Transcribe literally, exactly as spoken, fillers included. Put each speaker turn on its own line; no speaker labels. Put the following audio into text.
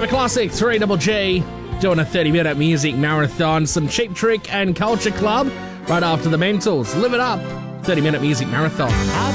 Forever Classic, three Double G, doing a thirty-minute music marathon. Some Cheap Trick and Culture Club right after the Mentals. Live it up, thirty-minute music marathon.